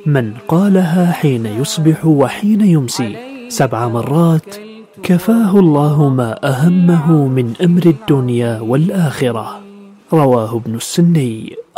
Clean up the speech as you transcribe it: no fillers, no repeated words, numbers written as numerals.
من قالها حين يصبح وحين يمسي 7 مرات كفاه الله ما أهمه من أمر الدنيا والآخرة. رواه ابن السني.